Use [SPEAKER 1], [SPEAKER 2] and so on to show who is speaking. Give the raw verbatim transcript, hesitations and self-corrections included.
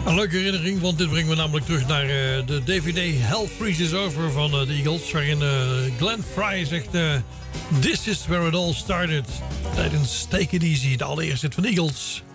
[SPEAKER 1] Een leuke herinnering, want dit brengt me namelijk terug naar uh, de D V D Hell Freezes Over van uh, de Eagles. Waarin uh, Glenn Frey zegt, uh, This is where it all started. Tijdens Take It Easy, de allereerste hit van de Eagles.